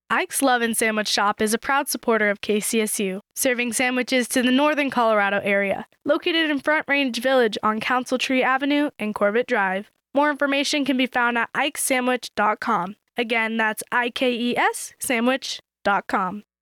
Ike's Love & Sandwich Shop is a proud supporter of KCSU, serving sandwiches to the northern Colorado area, located in Front Range Village on Council Tree Avenue and Corbett Drive. More information can be found at ikesandwich.com. Again, that's IKES sandwich.com.